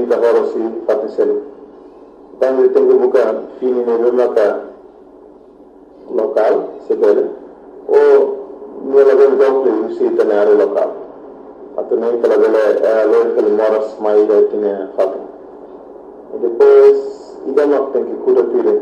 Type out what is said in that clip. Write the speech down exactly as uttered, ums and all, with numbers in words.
muita hora si fatisel tanto tenho buka fini ne maka local sebele o nela ben dokle si tanare local atau nem pela bela loja que moras mais aí tinha fato e depois ida não tem que cuidar dele